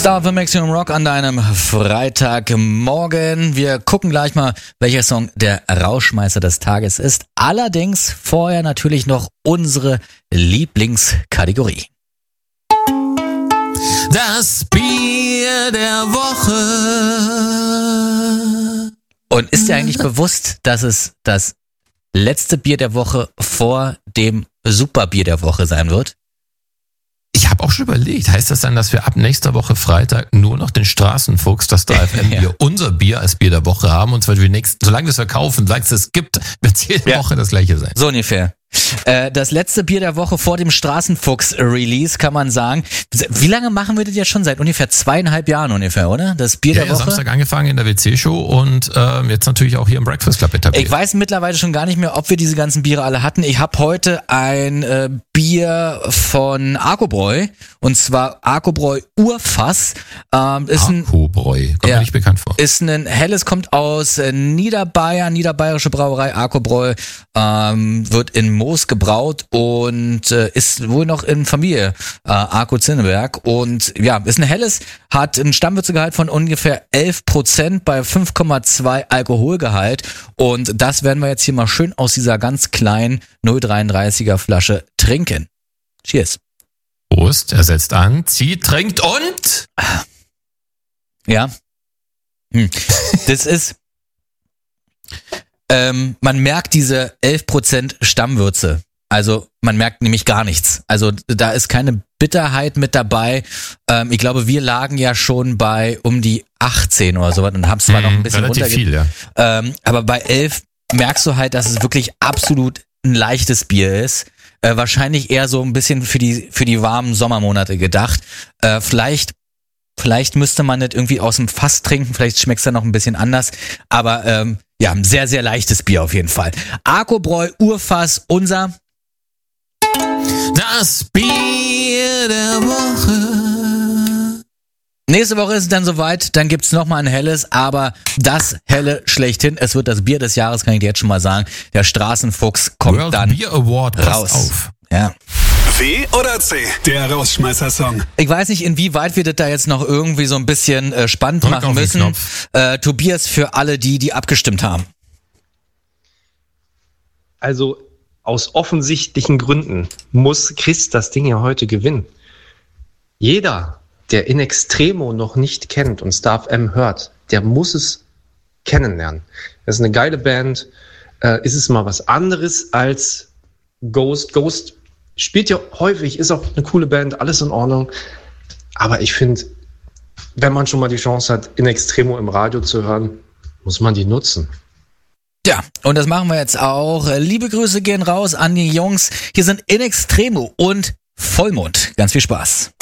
Star für Maximum Rock an deinem Freitagmorgen. Wir gucken gleich mal, welcher Song der Rauschmeißer des Tages ist. Allerdings vorher natürlich noch unsere Lieblingskategorie. Das Bier der Woche. Und ist dir eigentlich bewusst, dass es das letzte Bier der Woche vor dem Superbier der Woche sein wird? Ich habe auch schon überlegt, heißt das dann, dass wir ab nächster Woche Freitag nur noch den Straßenfuchs, das 3FM-Bier, Ja. Unser Bier als Bier der Woche haben und zwar solange wir es verkaufen, solange es es gibt, wird es jede Woche das gleiche sein. So ungefähr. Das letzte Bier der Woche vor dem Straßenfuchs-Release, kann man sagen. Wie lange machen wir das jetzt schon? Seit ungefähr 2,5 Jahren ungefähr, oder? Das Bier der Woche. Samstag angefangen in der WC-Show und jetzt natürlich auch hier im Breakfast Club etabliert. Ich weiß mittlerweile schon gar nicht mehr, ob wir diese ganzen Biere alle hatten. Ich habe heute ein Bier von Arkobräu, und zwar Arkobräu Urfass. Arkobräu, kommt mir nicht bekannt vor. Ist ein helles, kommt aus Niederbayern, niederbayerische Brauerei Arkobräu, wird in Moos gebraut und ist wohl noch in Familie Arco Zinneberg, und ja, ist ein helles, hat einen Stammwürzegehalt von ungefähr 11% bei 5,2 Alkoholgehalt, und das werden wir jetzt hier mal schön aus dieser ganz kleinen 0,33er Flasche trinken. Cheers. Prost, er setzt an, zieht, trinkt und... Ja. Das ist... man merkt diese 11% Stammwürze. Also man merkt nämlich gar nichts. Also da ist keine Bitterheit mit dabei. Ich glaube, wir lagen ja schon bei um die 18 oder sowas und haben es zwar noch ein bisschen relativ viel, ja. Aber bei 11 merkst du halt, dass es wirklich absolut ein leichtes Bier ist. Wahrscheinlich eher so ein bisschen für die warmen Sommermonate gedacht. Vielleicht müsste man das irgendwie aus dem Fass trinken, vielleicht schmeckt es dann noch ein bisschen anders, aber ja, ein sehr, sehr leichtes Bier auf jeden Fall. Arkobräu Urfass, unser Das Bier der Woche. Nächste Woche ist es dann soweit, dann gibt's noch mal ein helles, aber das helle schlechthin, es wird das Bier des Jahres, kann ich dir jetzt schon mal sagen. Der Straßenfuchs kommt World dann Beer Award, raus. passt auf. Ja. W oder C? Der Rausschmeißer-Song. Ich weiß nicht, inwieweit wir das da jetzt noch irgendwie so ein bisschen spannend Drück machen auf den müssen. Knopf. Tobias, für alle, die abgestimmt haben. Also aus offensichtlichen Gründen muss Chris das Ding ja heute gewinnen. Jeder, der In Extremo noch nicht kennt und Star FM hört, der muss es kennenlernen. Das ist eine geile Band. Ist es mal was anderes als Ghost. Ghost spielt ja häufig, ist auch eine coole Band, alles in Ordnung. Aber ich finde, wenn man schon mal die Chance hat, In Extremo im Radio zu hören, muss man die nutzen. Ja, und das machen wir jetzt auch. Liebe Grüße gehen raus an die Jungs. Hier sind In Extremo und Vollmond. Ganz viel Spaß.